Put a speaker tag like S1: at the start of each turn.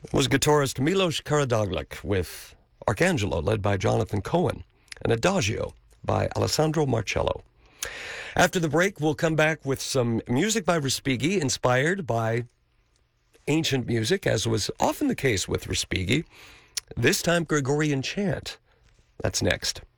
S1: was guitarist Milos Karadoglic with Arcangelo, led by Jonathan Cohen, and Adagio by Alessandro Marcello. After the break, we'll come back with some music by Respighi, inspired by ancient music, as was often the case with Respighi. This time, Gregorian chant. That's next.